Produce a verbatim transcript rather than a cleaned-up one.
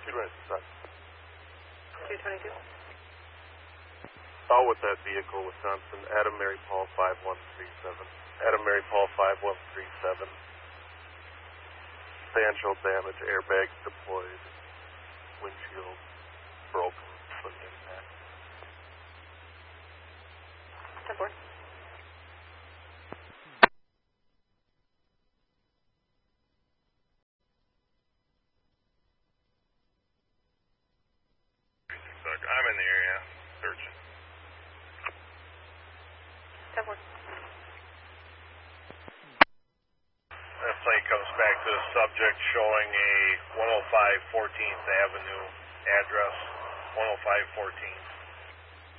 two twenty-two. two twenty-two. Out with that vehicle, Wisconsin. Adam Mary Paul five one three seven. Adam Mary Paul five one three seven. Substantial damage, airbags deployed, windshield broken from impact. ten four. I'm in the area, searching. ten four. That plane comes back to the subject showing a one oh five fourteenth Avenue address, one oh five fourteenth.